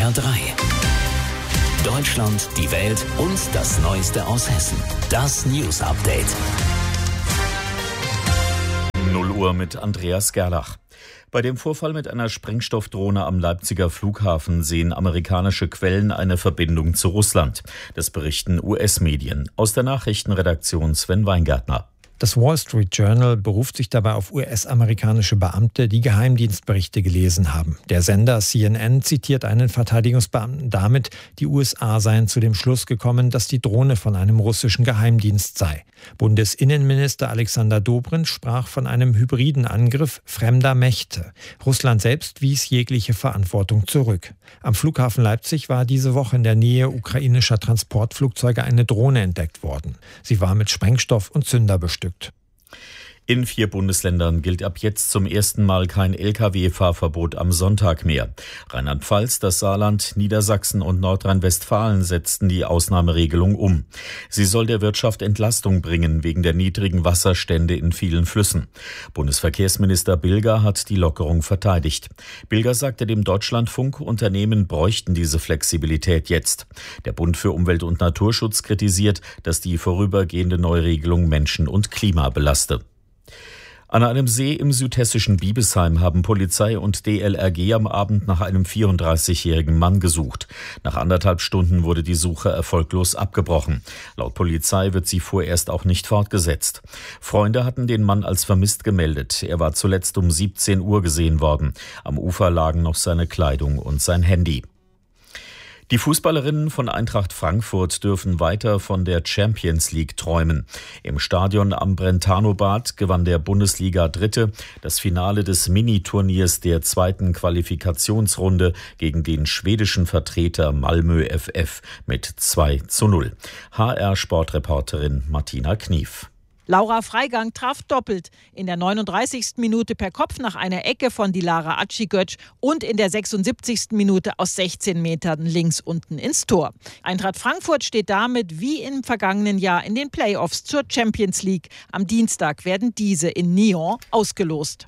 HR3. Deutschland, die Welt und das Neueste aus Hessen. Das News Update. 0 Uhr mit Andreas Gerlach. Bei dem Vorfall mit einer Sprengstoffdrohne am Leipziger Flughafen sehen amerikanische Quellen eine Verbindung zu Russland. Das berichten US-Medien. Aus der Nachrichtenredaktion Sven Weingärtner. Das Wall Street Journal beruft sich dabei auf US-amerikanische Beamte, die Geheimdienstberichte gelesen haben. Der Sender CNN zitiert einen Verteidigungsbeamten damit, die USA seien zu dem Schluss gekommen, dass die Drohne von einem russischen Geheimdienst sei. Bundesinnenminister Alexander Dobrindt sprach von einem hybriden Angriff fremder Mächte. Russland selbst wies jegliche Verantwortung zurück. Am Flughafen Leipzig war diese Woche in der Nähe ukrainischer Transportflugzeuge eine Drohne entdeckt worden. Sie war mit Sprengstoff und Zünder bestückt. In 4 Bundesländern gilt ab jetzt zum ersten Mal kein Lkw-Fahrverbot am Sonntag mehr. Rheinland-Pfalz, das Saarland, Niedersachsen und Nordrhein-Westfalen setzten die Ausnahmeregelung um. Sie soll der Wirtschaft Entlastung bringen wegen der niedrigen Wasserstände in vielen Flüssen. Bundesverkehrsminister Bilger hat die Lockerung verteidigt. Bilger sagte dem Deutschlandfunk, Unternehmen bräuchten diese Flexibilität jetzt. Der Bund für Umwelt und Naturschutz kritisiert, dass die vorübergehende Neuregelung Menschen und Klima belaste. An einem See im südhessischen Biebesheim haben Polizei und DLRG am Abend nach einem 34-jährigen Mann gesucht. Nach 1,5 Stunden wurde die Suche erfolglos abgebrochen. Laut Polizei wird sie vorerst auch nicht fortgesetzt. Freunde hatten den Mann als vermisst gemeldet. Er war zuletzt um 17 Uhr gesehen worden. Am Ufer lagen noch seine Kleidung und sein Handy. Die Fußballerinnen von Eintracht Frankfurt dürfen weiter von der Champions League träumen. Im Stadion am Brentano-Bad gewann der Bundesliga-Dritte das Finale des Mini-Turniers der 2. Qualifikationsrunde gegen den schwedischen Vertreter Malmö FF mit 2:0. HR-Sportreporterin Martina Knief. Laura Freigang traf doppelt. In der 39. Minute per Kopf nach einer Ecke von Dilara Acigöc und in der 76. Minute aus 16 Metern links unten ins Tor. Eintracht Frankfurt steht damit wie im vergangenen Jahr in den Playoffs zur Champions League. Am Dienstag werden diese in Nyon ausgelost.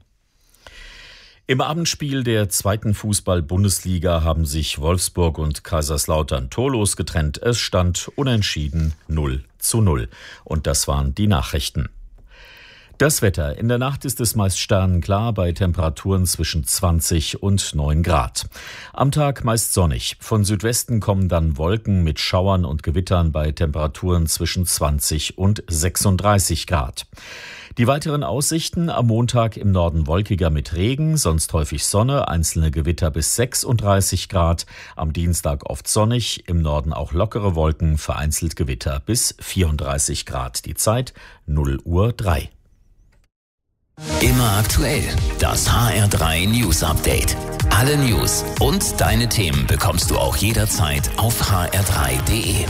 Im Abendspiel der 2. Fußball-Bundesliga haben sich Wolfsburg und Kaiserslautern torlos getrennt. Es stand unentschieden 0:0. Und das waren die Nachrichten. Das Wetter. In der Nacht ist es meist sternenklar bei Temperaturen zwischen 20 und 9 Grad. Am Tag meist sonnig. Von Südwesten kommen dann Wolken mit Schauern und Gewittern bei Temperaturen zwischen 20 und 36 Grad. Die weiteren Aussichten: am Montag im Norden wolkiger mit Regen, sonst häufig Sonne, einzelne Gewitter bis 36 Grad. Am Dienstag oft sonnig, im Norden auch lockere Wolken, vereinzelt Gewitter bis 34 Grad. Die Zeit 0:03. Immer aktuell. Das HR3 News Update. Alle News und deine Themen bekommst du auch jederzeit auf hr3.de.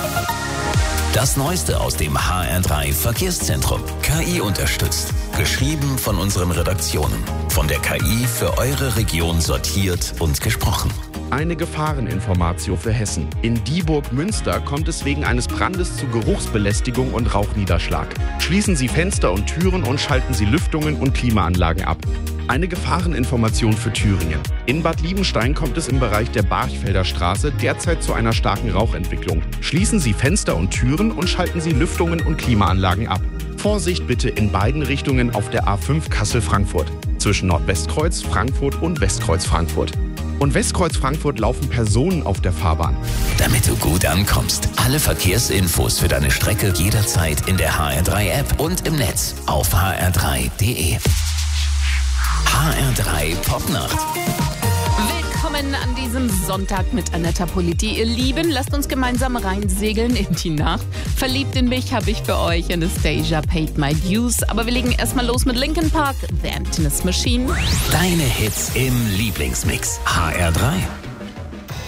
Das Neueste aus dem HR3 Verkehrszentrum. KI unterstützt. Geschrieben von unseren Redaktionen. Von der KI für eure Region sortiert und gesprochen. Eine Gefahreninformatio für Hessen. In Dieburg-Münster kommt es wegen eines Brandes zu Geruchsbelästigung und Rauchniederschlag. Schließen Sie Fenster und Türen und schalten Sie Lüftungen und Klimaanlagen ab. Eine Gefahreninformation für Thüringen. In Bad Liebenstein kommt es im Bereich der Barchfelder Straße derzeit zu einer starken Rauchentwicklung. Schließen Sie Fenster und Türen und schalten Sie Lüftungen und Klimaanlagen ab. Vorsicht bitte in beiden Richtungen auf der A5 Kassel-Frankfurt. Zwischen Nordwestkreuz Frankfurt und Westkreuz Frankfurt. Und Westkreuz Frankfurt laufen Personen auf der Fahrbahn. Damit du gut ankommst. Alle Verkehrsinfos für deine Strecke jederzeit in der HR3-App und im Netz auf hr3.de. HR3 Popnacht. Willkommen an diesem Sonntag mit Anetta Politi. Ihr Lieben, lasst uns gemeinsam reinsegeln in die Nacht. Verliebt in mich habe ich für euch Anastasia Paid My Dues. Aber wir legen erstmal los mit Linkin Park, The Emptiness Machine. Deine Hits im Lieblingsmix. HR3.